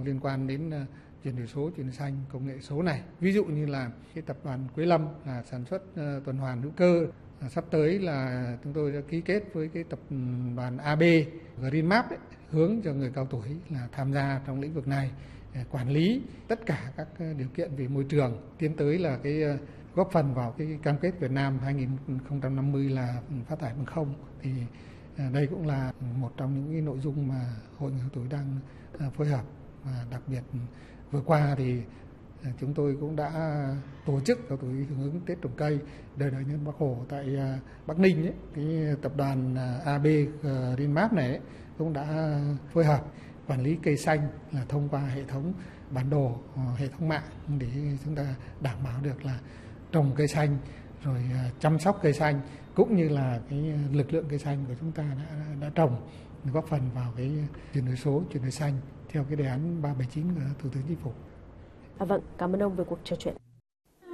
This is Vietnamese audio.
liên quan đến chuyển đổi số, chuyển đổi xanh, công nghệ số này. Ví dụ như là cái tập đoàn Quế Lâm là sản xuất tuần hoàn hữu cơ. Sắp tới là chúng tôi đã ký kết với cái tập đoàn AB Greenmap hướng cho người cao tuổi là tham gia trong lĩnh vực này, quản lý tất cả các điều kiện về môi trường, tiến tới là cái góp phần vào cái cam kết Việt Nam 2050 là phát thải bằng không. Thì đây cũng là một trong những cái nội dung mà Hội người cao tuổi đang phối hợp, và đặc biệt vừa qua thì chúng tôi cũng đã tổ chức cao tuổi hưởng ứng Tết trồng cây đời đời nhân Bác Hồ tại Bắc Ninh ấy. Cái tập đoàn AB Greenmap này ấy, cũng đã phối hợp quản lý cây xanh là thông qua hệ thống bản đồ, hệ thống mạng để chúng ta đảm bảo được là trồng cây xanh rồi chăm sóc cây xanh, cũng như là cái lực lượng cây xanh của chúng ta đã trồng, góp phần vào cái chuyển đổi số, chuyển đổi xanh theo cái đề án 379 của Thủ tướng Chính phủ. Vâng, cảm ơn ông về cuộc trò chuyện.